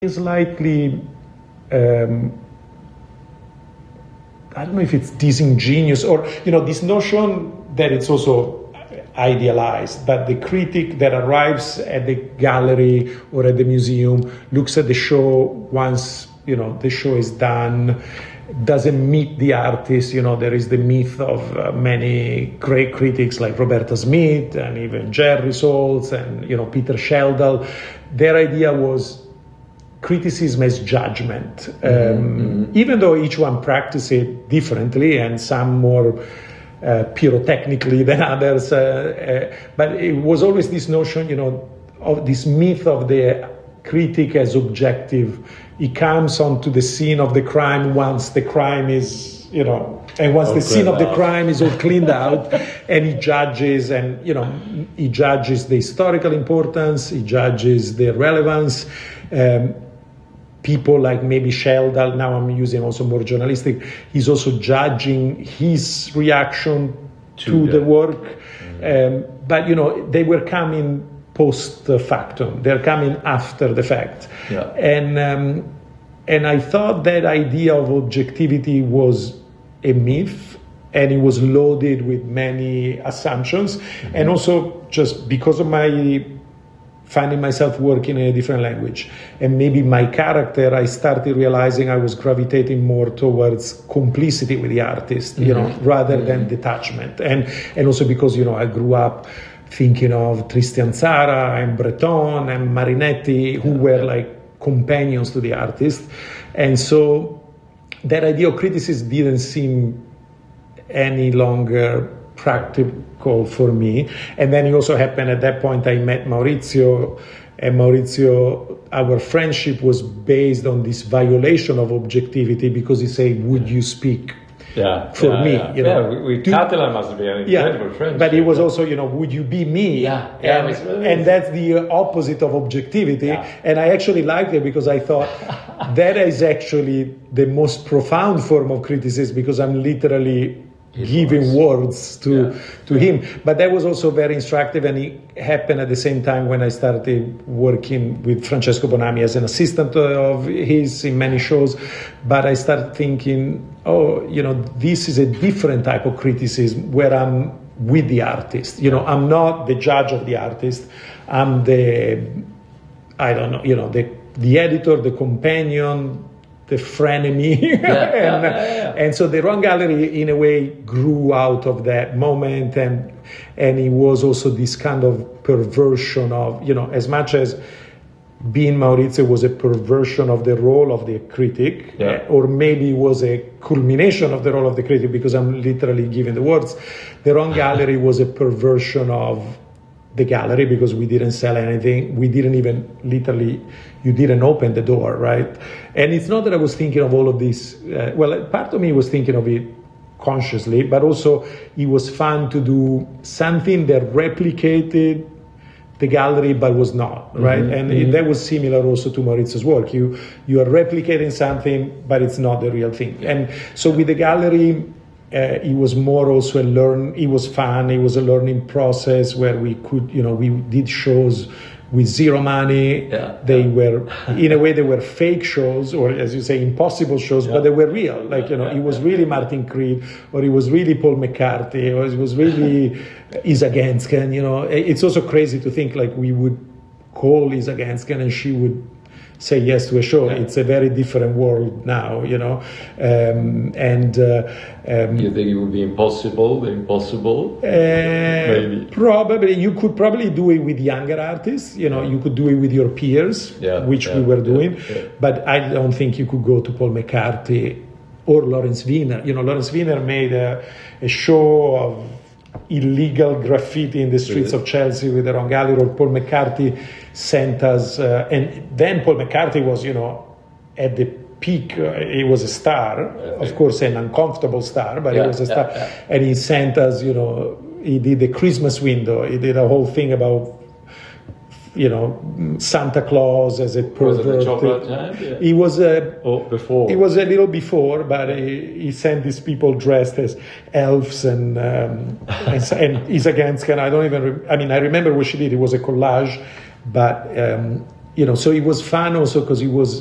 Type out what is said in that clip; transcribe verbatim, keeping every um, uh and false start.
slightly, um, I don't know if it's disingenuous or, you know, this notion that it's also idealized, but the critic that arrives at the gallery or at the museum looks at the show once, you know, the show is done, doesn't meet the artist. You know, there is the myth of uh, many great critics like Roberta Smith and even Jerry Saltz and, you know, Peter Sheldal. Their idea was criticism as judgment, um, mm-hmm. even though each one practices it differently and some more uh, pyrotechnically than others. Uh, uh, but it was always this notion, you know, of this myth of the critic as objective. He comes onto the scene of the crime once the crime is, you know, and once oh, the scene of the crime is all cleaned out, and he judges, and, you know, he judges the historical importance, he judges the relevance. Um, people like maybe Sheldal, now I'm using also more journalistic, he's also judging his reaction to, to the, the work. Mm-hmm. Um, but, you know, they were coming post factum, they're coming after the fact. Yeah. And, um, and I thought that idea of objectivity was a myth, and it was loaded with many assumptions. Mm-hmm. And also just because of my finding myself working in a different language. And maybe my character, I started realizing I was gravitating more towards complicity with the artist, you mm-hmm. know, rather mm-hmm. than detachment. And and also because, you know, I grew up thinking of Tristan Tzara and Breton and Marinetti, who were like companions to the artist. And so that idea of criticism didn't seem any longer practical for me. And then it also happened at that point I met Maurizio, and Maurizio, our friendship was based on this violation of objectivity, because he said, would you speak yeah, for yeah, me? Yeah, you know, yeah with Catalan must be an incredible yeah, friendship. But it was also, you know, would you be me? Yeah, yeah, and, really and that's the opposite of objectivity. Yeah. And I actually liked it, because I thought that is actually the most profound form of criticism, because I'm literally It giving was. words to yeah. to him. But that was also very instructive, and it happened at the same time when I started working with Francesco Bonami as an assistant of his in many shows. But I started thinking, oh, you know, this is a different type of criticism where I'm with the artist. You know, I'm not the judge of the artist. I'm the, I don't know, you know, the the editor, the companion, the frenemy. Yeah, and, yeah, yeah, yeah. and so the Rouen Gallery in a way grew out of that moment, and and it was also this kind of perversion of, you know, as much as being Maurizio was a perversion of the role of the critic, yeah. uh, or maybe it was a culmination of the role of the critic, because I'm literally giving the words. The Rouen Gallery was a perversion of the gallery, because we didn't sell anything. We didn't even literally, you didn't open the door, right? And it's not that I was thinking of all of this. Uh, well, part of me was thinking of it consciously, but also it was fun to do something that replicated the gallery, but was not, right? Mm-hmm. And mm-hmm. it, that was similar also to Maurizio's work. You you are replicating something, but it's not the real thing. And so with the gallery, Uh, it was more also a learn. It was fun. It was a learning process where we could, you know, we did shows with zero money. Yeah, they yeah. were, in a way, they were fake shows, or as you say, impossible shows, yeah. but they were real. Like, you know, yeah, it was yeah. really Martin Creed, or it was really Paul McCarthy, or it was really Isa Gensken. You know, it's also crazy to think like we would call Isa Gensken and she would say yes to a show. Yeah. It's a very different world now, you know. Um, and uh, um, you think it would be impossible? Impossible? Uh, Maybe. Probably. You could probably do it with younger artists. You know, you could do it with your peers, yeah, which yeah, we were doing. Yeah, yeah. But I don't think you could go to Paul McCarthy or Lawrence Wiener. You know, Lawrence Wiener made a, a show of illegal graffiti in the streets really? of Chelsea with the Rouen Gallery, or Paul McCarthy sent us, uh, and then Paul McCarthy was, you know, at the peak, uh, he was a star, yeah, of course an uncomfortable star, but yeah, he was a star, yeah, yeah. and he sent us, you know, he did the Christmas window, he did a whole thing about, you know, Santa Claus as a pervert. Was it the chocolate time? Yeah. He was a, oh, before. He was a little before, but he, he sent these people dressed as elves and um, and, and Isa Gensken. I don't even. Re- I mean, I remember what she did. It was a collage, but um, you know, so it was fun also because it was